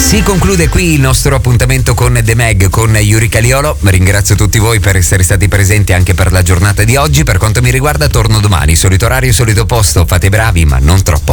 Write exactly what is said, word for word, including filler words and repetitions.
Si conclude qui il nostro appuntamento con The Meg, con Yuri Caliolo. Ringrazio tutti voi per essere stati presenti anche per la giornata di oggi. Per quanto mi riguarda torno domani, solito orario, solito posto. Fate bravi, ma non troppo.